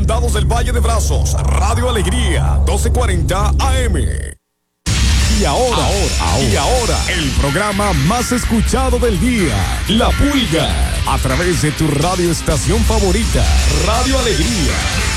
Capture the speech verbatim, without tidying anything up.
Condados del Valle de Brazos, Radio Alegría, doce cuarenta A M. Y ahora, ahora, ahora, y ahora, el programa más escuchado del día, La Pulga, a través de tu radioestación favorita, Radio Alegría.